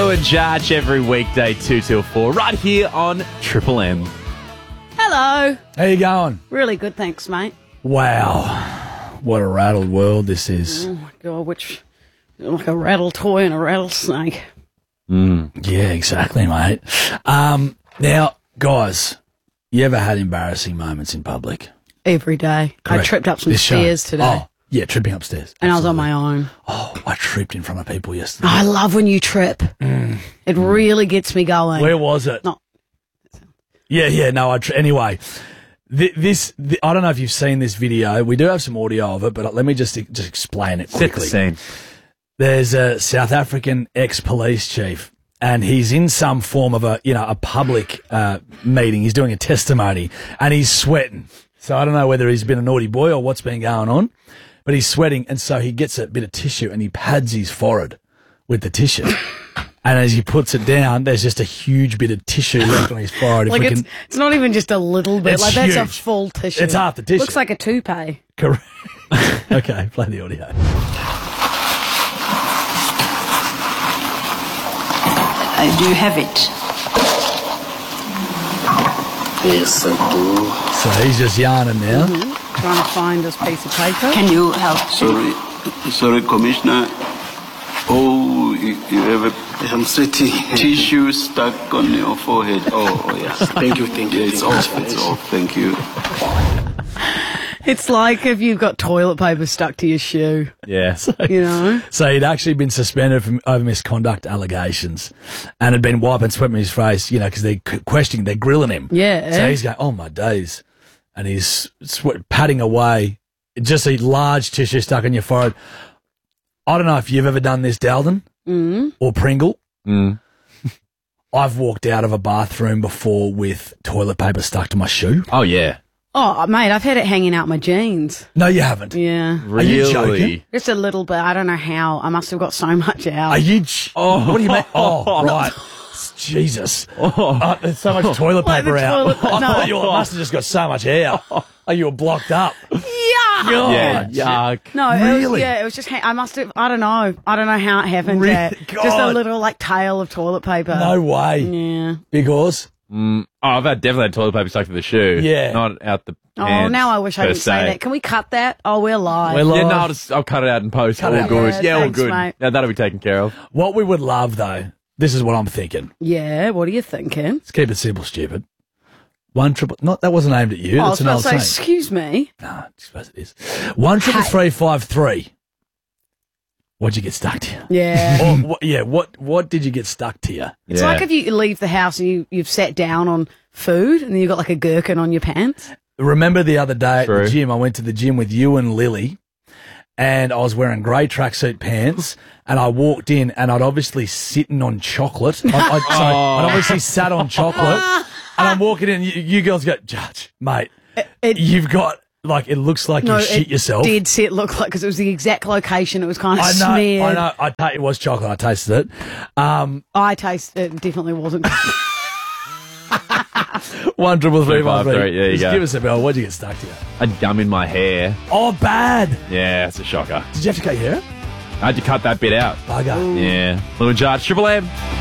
Lou and Jarch every weekday 2 till 4 right here on Triple M. Hello. How you going? Really good, thanks, mate. Wow. What a rattled world this is. Oh, my God, like a rattle toy and a rattlesnake. Yeah, exactly, mate. Now, guys, you ever had embarrassing moments in public? Every day. Correct. I tripped up some This show. stairs today. Oh, yeah, tripping upstairs. And I was on my own. Oh, I tripped in front of people yesterday. I love when you trip. It really gets me going. Where was it? No. Yeah, no, anyway. I don't know if you've seen this video. We do have some audio of it, but let me just explain it quickly. Scene. There's a South African ex-police chief, and he's in some form of a public meeting. He's doing a testimony, and he's sweating. So I don't know whether he's been a naughty boy or what's been going on, but he's sweating, and so he gets a bit of tissue and he pads his forehead with the tissue. And as he puts it down, there's just a huge bit of tissue left on his forehead. Like it's not even just a little bit. It's Like that's a huge. full tissue. It's half the tissue. Looks like a toupee. Correct. Okay, play the audio. Do you have it? Yes, I do. So he's just yarning now. Trying to find this piece of paper. Can you help? Sorry, Commissioner. Oh, you have a I'm sweating. tissue stuck on your forehead. Oh, yes. Thank you. Yeah, it's off. It's off. Thank you. It's like if you've got toilet paper stuck to your shoe, Yeah. you know? So he'd actually been suspended over misconduct allegations and had been wiping sweat in his face, because they're questioning, they're grilling him. Yeah. So he's going, oh my days. And he's patting away, just a large tissue stuck on your forehead. I don't know if you've ever done this, Dalton, or Pringle. I've walked out of a bathroom before with toilet paper stuck to my shoe. Oh, yeah. Oh, mate, I've had it hanging out my jeans. No, you haven't. Yeah. Are you Really? joking? Just a little bit. I don't know how. I must have got so much out. Are you? What do you mean? Oh, right. Jesus. There's so much toilet Like the paper out. toilet- I no. thought you must have just got so much hair. Oh, you were blocked up. Yeah, yuck. No, Really? it was just, I must have, I don't know how it happened. Really? Jack. Just a God. little, tail of toilet paper. No way. Yeah. Big horse. Oh, I've definitely had toilet paper stuck to the shoe. Yeah. Not out the Oh, pants, now I wish I per didn't say se. that. Can we cut that? Oh, we're live. We're live. Yeah, no, I'll cut it out in post. Cut All it out. good. Yeah, all thanks, good. mate. Now that'll be taken care of. What we would love, though, this is what I'm thinking. Yeah, what are you thinking? Let's keep it simple, stupid. That wasn't aimed at you. Oh, I That's was an about old to say, saying. excuse me. No, I suppose it is. 1-333-553. What'd you get stuck to you? Yeah. What did you get stuck to you? It's like if you leave the house and you've sat down on food and then you've got like a gherkin on your pants. Remember the other day at True. the gym, I went to the gym with you and Lily, and I was wearing grey tracksuit pants, and I walked in, and I'd obviously sitting on chocolate. I'd obviously sat on chocolate, and I'm walking in, you girls go, Judge, mate, you've got, it looks like you shit yourself. It did sit look like, because it was the exact location. It was kind of I smeared. know. It was chocolate. I tasted it. I tasted it. Definitely wasn't. 1-333-553. There you Just go. give us a bell. What'd you get stuck to you? A gum in my hair. Oh, bad. Yeah, it's a shocker. Did you have to cut your hair? I had to cut that bit out. Bugger. Yeah. Lou and Jarch, Triple M.